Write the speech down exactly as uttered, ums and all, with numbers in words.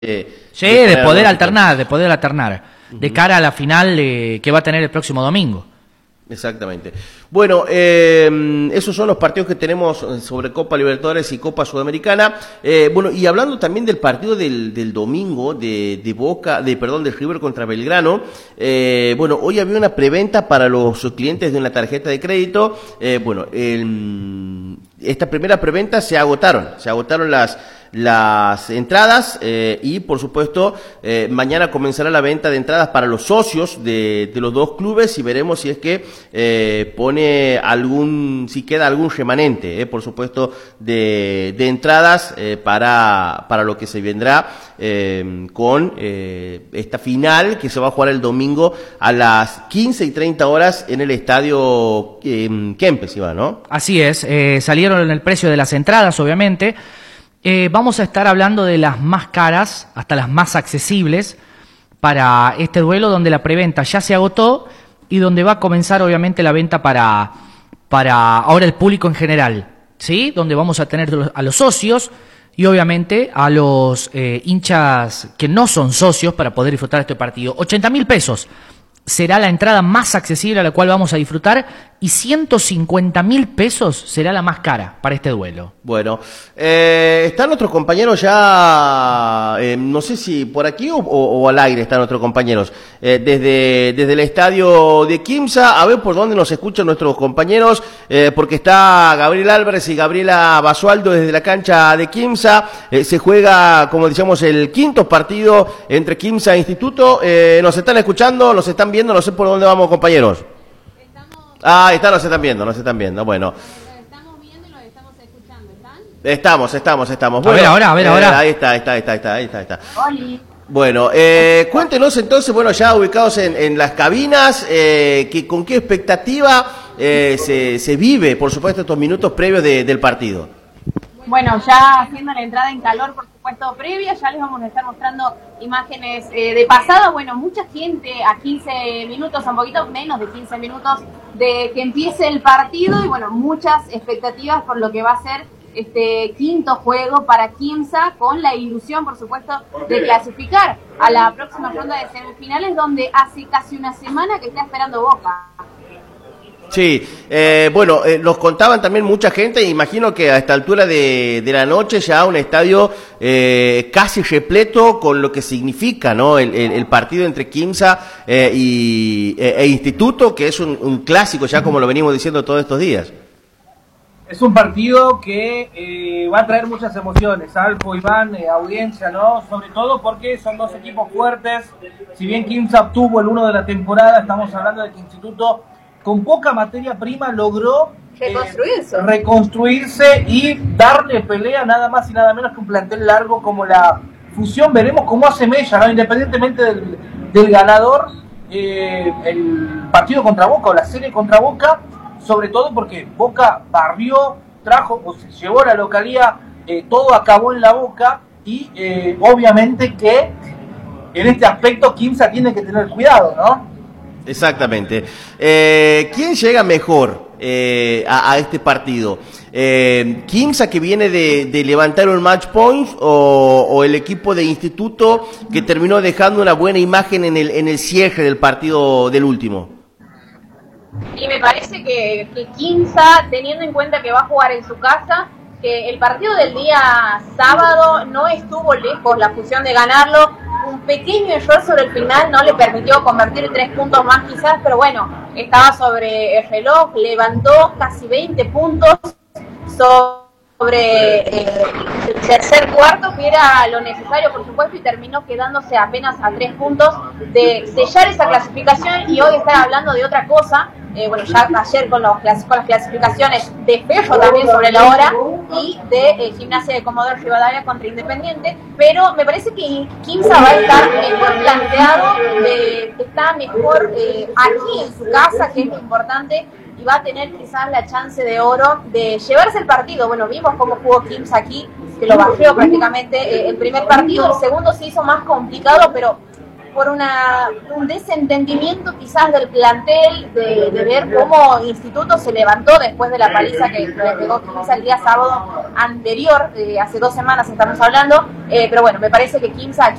Eh, sí, de poder alternar, de poder alternar, uh-huh. de cara a la final eh, que va a tener el próximo domingo. Exactamente. Bueno, eh, esos son los partidos que tenemos sobre Copa Libertadores y Copa Sudamericana. Eh, bueno, y hablando también del partido del, del domingo de, de Boca, de perdón, de River contra Belgrano. Eh, bueno, hoy había una preventa para los clientes de una tarjeta de crédito. Eh, bueno, el, esta primera preventa se agotaron, se agotaron las las entradas eh, y por supuesto eh, mañana comenzará la venta de entradas para los socios de, de los dos clubes y veremos si es que eh, pone algún, si queda algún remanente, eh, por supuesto de, de entradas eh, para, para lo que se vendrá eh, con eh, esta final que se va a jugar el domingo a las quince y treinta horas en el estadio eh, Kempes, Iván, ¿no? Así es, eh, salieron en el precio de las entradas obviamente. Eh, vamos a estar hablando de las más caras hasta las más accesibles para este duelo donde la preventa ya se agotó y donde va a comenzar obviamente la venta para, para ahora el público en general, ¿sí? Donde vamos a tener a los socios y obviamente a los eh, hinchas que no son socios para poder disfrutar de este partido. ochenta mil pesos será la entrada más accesible a la cual vamos a disfrutar y ciento cincuenta mil pesos será la más cara para este duelo. Bueno, eh, está nuestro compañero ya, eh, no sé si por aquí o, o, o al aire están nuestros compañeros, eh, desde, desde el estadio de Quimsa, a ver por dónde nos escuchan nuestros compañeros, eh, porque está Gabriel Álvarez y Gabriela Basualdo desde la cancha de Quimsa, eh, se juega, como decíamos, el quinto partido entre Quimsa e Instituto, eh, nos están escuchando, nos están viendo, no sé por dónde vamos, compañeros. Ah, ahí está, nos están viendo, nos están viendo, bueno. Estamos viendo y los estamos escuchando, ¿están? Estamos, estamos, estamos. Bueno, a ver ahora, a ver eh, ahora. Ahí está, ahí está, ahí está, ahí está, ahí está. Ahí está. Oli. Bueno, eh, cuéntenos entonces, bueno, ya ubicados en, en las cabinas, eh, que, con qué expectativa eh, se, se vive, por supuesto, estos minutos previos de, del partido. Bueno, ya haciendo la entrada en calor, por supuesto, previa, ya les vamos a estar mostrando imágenes eh, de pasada. Bueno, mucha gente a quince minutos, un poquito menos de quince minutos de que empiece el partido y bueno, muchas expectativas por lo que va a ser este quinto juego para Quimsa, con la ilusión, por supuesto, de clasificar a la próxima ronda de semifinales, donde hace casi una semana que está esperando Boca. Sí, eh, bueno, eh, nos contaban también mucha gente, imagino que a esta altura de, de la noche ya un estadio eh, casi repleto con lo que significa, ¿no? El, el, el partido entre Quimsa eh, y, e, e Instituto, que es un, un clásico ya, como lo venimos diciendo todos estos días. Es un partido que eh, va a traer muchas emociones, Alfo, Iván, eh, audiencia, ¿no? Sobre todo porque son dos equipos fuertes. Si bien Quimsa obtuvo el uno de la temporada, estamos hablando de que Instituto, con poca materia prima, logró reconstruirse. Eh, reconstruirse y darle pelea nada más y nada menos que un plantel largo como la Fusión. Veremos cómo hace Mella, ¿no? Independientemente del, del ganador, eh, el partido contra Boca o la serie contra Boca, sobre todo porque Boca barrió, trajo, o se llevó la localía, eh, todo acabó en la Boca y eh, obviamente que en este aspecto Quimsa tiene que tener cuidado, ¿no? Exactamente. Eh, ¿Quién llega mejor eh, a, a este partido? Eh, ¿Quimsa, que viene de, de levantar un match point, o, o el equipo de Instituto, que terminó dejando una buena imagen en el, en el cierre del partido del último? Y me parece que, que Quimsa, teniendo en cuenta que va a jugar en su casa, que el partido del día sábado no estuvo lejos la Fusión de ganarlo. Un pequeño error sobre el final no le permitió convertir tres puntos más quizás, pero bueno, estaba sobre el reloj, levantó casi veinte puntos sobre eh, el tercer cuarto, que era lo necesario, por supuesto, y terminó quedándose apenas a tres puntos de sellar esa clasificación y hoy estar hablando de otra cosa. Eh, bueno, ya ayer con, los, con las clasificaciones de Ferro también sobre la hora y de eh, Gimnasia de Comodoro Rivadavia contra Independiente, pero me parece que Quimsa va a estar mejor planteado, eh, está mejor eh, aquí en su casa, que es lo importante, y va a tener quizás la chance de oro de llevarse el partido. Bueno, vimos cómo jugó Quimsa aquí, que lo bajó prácticamente eh, el primer partido, el segundo se hizo más complicado, pero por una, un desentendimiento quizás del plantel, de, de ver cómo Instituto se levantó después de la paliza que le pegó Quimsa el día sábado anterior, eh, hace dos semanas estamos hablando, eh, pero bueno, me parece que Quimsa